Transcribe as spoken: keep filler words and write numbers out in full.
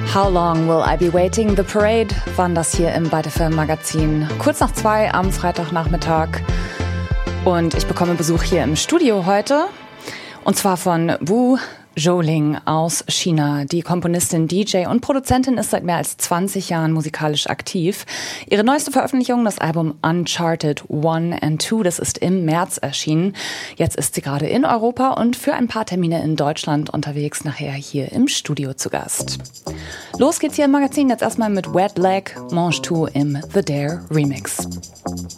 How Long Will I Be Waiting? The Parade waren das hier im Byte F M Magazin. Kurz nach zwei am Freitagnachmittag. Und ich bekomme Besuch hier im Studio heute. Und zwar von Wu Zhouling aus China. Die Komponistin, D J und Produzentin ist seit mehr als zwanzig Jahren musikalisch aktiv. Ihre neueste Veröffentlichung, das Album Uncharted One and Two, das ist im März erschienen. Jetzt ist sie gerade in Europa und für ein paar Termine in Deutschland unterwegs, nachher hier im Studio zu Gast. Los geht's hier im Magazin jetzt erstmal mit Wet Leg, Mange Tout im The Dare Remix.